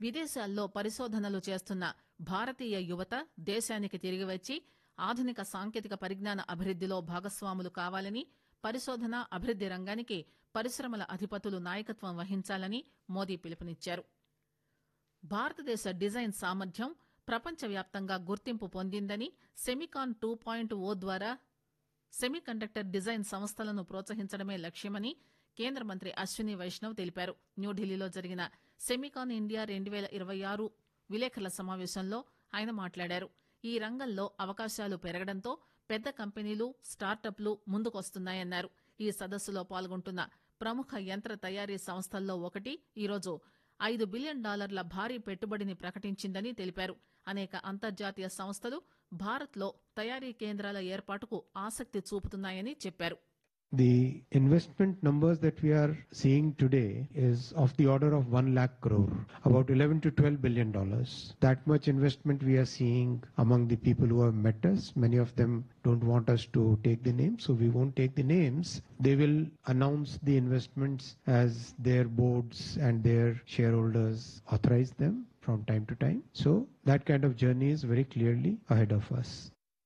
విదేశాల్లో పరిశోధనలు చేస్తున్న భారతీయ యువత దేశానికి తిరిగి వచ్చి ఆధునిక సాంకేతిక పరిజ్ఞాన అభివృద్దిలో భాగస్వాములు కావాలని, పరిశోధన అభివృద్ది రంగానికి పరిశ్రమల అధిపతులు నాయకత్వం వహించాలని మోదీ పిలుపునిచ్చారు. భారతదేశ డిజైన్ సామర్థ్యం ప్రపంచవ్యాప్తంగా గుర్తింపు పొందిందని, సెమికాన్ 2.0 ద్వారా సెమీకండక్టర్ డిజైన్ సంస్థలను ప్రోత్సహించడమే లక్ష్యమని కేంద్ర మంత్రి అశ్విని వైష్ణవ్ తెలిపారు. న్యూఢిల్లీలో జరిగిన సెమికాన్ ఇండియా 2026 విలేకరుల సమావేశంలో ఆయన మాట్లాడారు. ఈ రంగంలో అవకాశాలు పెరగడంతో పెద్ద కంపెనీలు, స్టార్టప్లు ముందుకొస్తున్నాయన్నారు. ఈ సదస్సులో పాల్గొంటున్న ప్రముఖ యంత్ర తయారీ సంస్థల్లో ఒకటి ఈరోజు $5 బిలియన్ భారీ పెట్టుబడిని ప్రకటించిందని తెలిపారు. అనేక అంతర్జాతీయ సంస్థలు భారత్లో తయారీ కేంద్రాల ఏర్పాటుకు ఆసక్తి చూపుతున్నాయని చెప్పారు. The investment numbers that we are seeing today is of the order of 1 lakh crore, about $11 to $12 billion. That much investment we are seeing among the people who have met us. Many of them don't want us to take the names, so we won't take the names. They will announce the investments as their boards and their shareholders authorize them from time to time. So that kind of journey is very clearly ahead of us.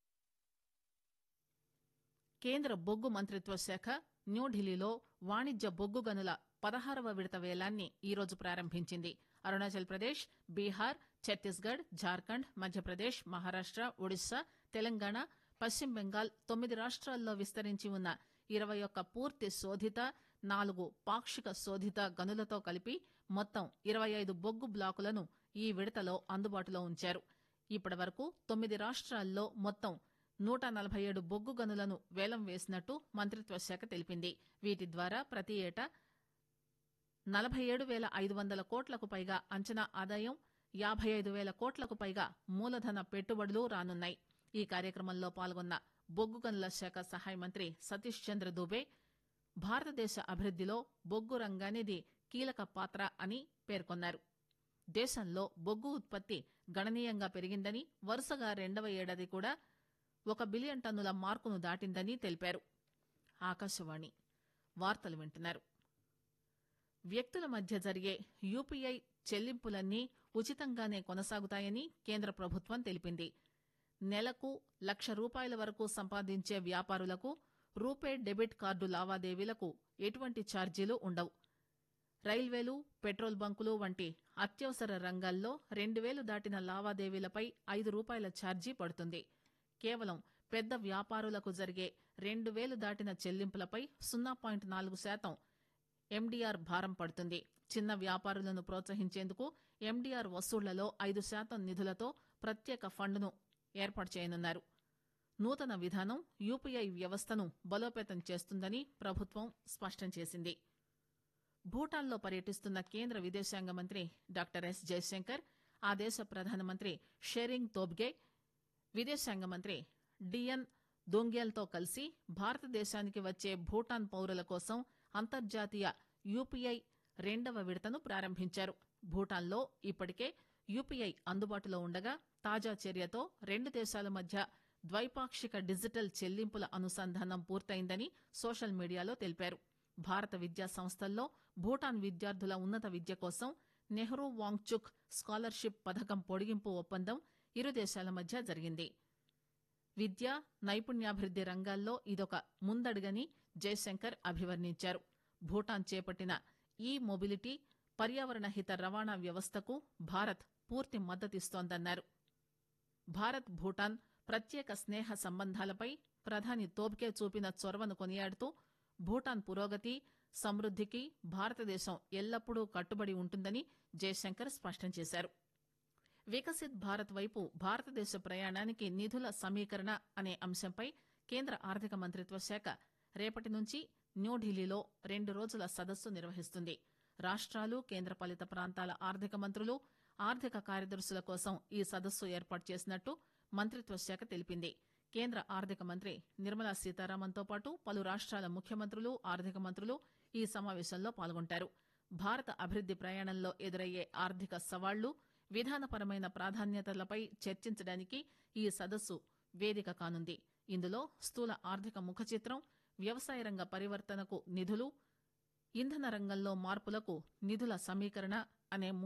కేంద్ర బొగ్గు మంత్రిత్వ శాఖ న్యూఢిల్లీలో వాణిజ్య బొగ్గు గనుల 16వ విడత వేలాన్ని ఈరోజు ప్రారంభించింది. అరుణాచల్ ప్రదేశ్, బీహార్, ఛత్తీస్గఢ్, జార్ఖండ్, మధ్యప్రదేశ్, మహారాష్ట, ఒడిశా, తెలంగాణ, పశ్చిమ బెంగాల్ 9 రాష్ట్రాల్లో విస్తరించి ఉన్న 21 పూర్తి శోధిత, 4 పాక్షిక శోధిత గనులతో కలిపి మొత్తం 25 బొగ్గు బ్లాకులను ఈ విడతలో అందుబాటులో ఉంచారు. ఇప్పటి వరకు 9 రాష్ట్రాల్లో మొత్తం 147 బొగ్గు గనులను వేలం వేసినట్టు మంత్రిత్వ శాఖ తెలిపింది. వీటి ద్వారా ప్రతి ఏటా 47,500 కోట్లకు పైగా అంచనా ఆదాయం, 55,000 కోట్లకు పైగా మూలధన పెట్టుబడులు రానున్నాయి. ఈ కార్యక్రమంలో పాల్గొన్న బొగ్గు గనుల శాఖ సహాయ మంత్రి సతీష్ చంద్ర దూబే భారతదేశ అభివృద్దిలో బొగ్గు రంగానిది కీలక పాత్ర అని పేర్కొన్నారు. దేశంలో బొగ్గు ఉత్పత్తి గణనీయంగా పెరిగిందని, వరుసగా 2వ ఏడాది కూడా 1 బిలియన్ టన్నుల మార్కును దాటిందని తెలిపారు. ఆకాశవాణి వార్తలు వింటున్నారు. వ్యక్తుల మధ్య జరిగే యూపీఐ చెల్లింపులన్నీ ఉచితంగానే కొనసాగుతాయని కేంద్ర ప్రభుత్వం తెలిపింది. నెలకు ₹1,00,000 వరకు సంపాదించే వ్యాపారులకు రూపే డెబిట్ కార్డు లావాదేవీలకు ఎటువంటి ఛార్జీలు ఉండవు. రైల్వేలు, పెట్రోల్ బంకులు వంటి అత్యవసర రంగాల్లో 2,000 దాటిన లావాదేవీలపై ₹5 ఛార్జీ పడుతుంది. కేవలం పెద్ద వ్యాపారులకు జరిగే 2,000 దాటిన చెల్లింపులపై 0.4% ఎండీఆర్ భారం పడుతుంది. చిన్న వ్యాపారులను ప్రోత్సహించేందుకు ఎండీఆర్ వసూళ్లలో 5% నిధులతో ప్రత్యేక ఫండ్ను ఏర్పాటు చేయనున్నారు. నూతన విధానం యూపీఐ వ్యవస్థను బలోపేతం చేస్తుందని ప్రభుత్వం స్పష్టం చేసింది. భూటాన్లో పర్యటిస్తున్న కేంద్ర విదేశాంగ మంత్రి డాక్టర్ ఎస్ జయశంకర్, ఆ దేశ ప్రధానమంత్రి షెరింగ్ తోబ్గే, విదేశాంగ మంత్రి డిఎన్ దోంగ్యాల్తో కలిసి భారతదేశానికి వచ్చే భూటాన్ పౌరుల కోసం అంతర్జాతీయ యూపీఐ 2వ విడతను ప్రారంభించారు. భూటాన్లో ఇప్పటికే యూపీఐ అందుబాటులో ఉండగా తాజా చర్యతో 2 దేశాల మధ్య ద్వైపాక్షిక డిజిటల్ చెల్లింపుల అనుసంధానం పూర్తయిందని సోషల్ మీడియాలో తెలిపారు. భారత విద్యా సంస్థల్లో భూటాన్ విద్యార్థుల ఉన్నత విద్య కోసం నెహ్రూ వాంగ్చుక్ స్కాలర్షిప్ పథకం పొడిగింపు ఒప్పందం ఇరు దేశాల మధ్య జరిగింది. విద్య, నైపుణ్యాభివృద్ది రంగాల్లో ఇదొక ముందడుగని జయశంకర్ అభివర్ణించారు. భూటాన్ చేపట్టిన ఈ మొబిలిటీ, పర్యావరణ హిత రవాణా వ్యవస్థకు భారత్ పూర్తి మద్దతిస్తోందన్నారు. భారత్ భూటాన్ ప్రత్యేక స్నేహ సంబంధాలపై ప్రధాని తోబ్గే చూపిన చొరవను కొనియాడుతూ భూటాన్ పురోగతి, సమృద్దికి భారతదేశం ఎల్లప్పుడూ కట్టుబడి ఉంటుందని జయశంకర్ స్పష్టం చేశారు. వికసిత్ భారత్ వైపు భారతదేశ ప్రయాణానికి నిధుల సమీకరణ అనే అంశంపై కేంద్ర ఆర్థిక మంత్రిత్వ శాఖ రేపటి నుంచి న్యూఢిల్లీలో 2 రోజుల సదస్సు నిర్వహిస్తుంది. రాష్ట్రాలు, కేంద్రపాలిత ప్రాంతాల ఆర్థిక మంత్రులు, ఆర్థిక కార్యదర్శుల కోసం ఈ సదస్సు ఏర్పాటు చేసినట్టు మంత్రిత్వ శాఖ తెలిపింది. కేంద్ర ఆర్థిక మంత్రి నిర్మలా సీతారామన్తో పాటు పలు రాష్ట్రాల ముఖ్యమంత్రులు, ఆర్థిక మంత్రులు ఈ సమావేశంలో పాల్గొంటారు. భారత అభివృద్ది ప్రయాణంలో ఎదురయ్యే ఆర్థిక సవాళ్లు, విధానపరమైన ప్రాధాన్యతలపై చర్చించడానికి ఈ సదస్సు వేదిక కానుంది. ఇందులో స్థూల ఆర్థిక ముఖచిత్రం, వ్యవసాయ రంగ పరివర్తనకు నిధులు, ఇంధన రంగంలో మార్పులకు నిధుల సమీకరణ అనే